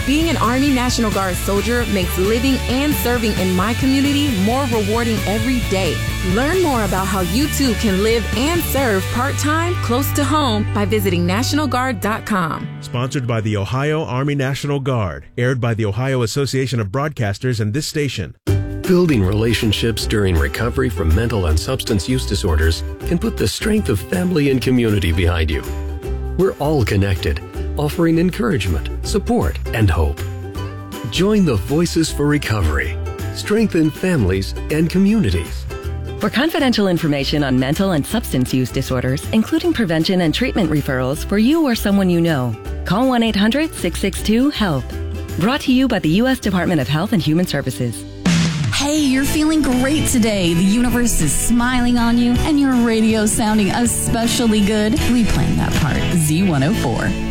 Being an Army National Guard soldier makes living and serving in my community more rewarding every day. Learn more about how you too can live and serve part-time close to home by visiting NationalGuard.com. Sponsored by the Ohio Army National Guard. Aired by the Ohio Association of Broadcasters and this station. Building relationships during recovery from mental and substance use disorders can put the strength of family and community behind you. We're all connected, offering encouragement, support, and hope. Join the Voices for Recovery. Strengthen families and communities. For confidential information on mental and substance use disorders, including prevention and treatment referrals for you or someone you know, call 1-800-662-HELP. Brought to you by the U.S. Department of Health and Human Services. Hey, you're feeling great today. The universe is smiling on you, and your radio's sounding especially good. We planned that part. Z104.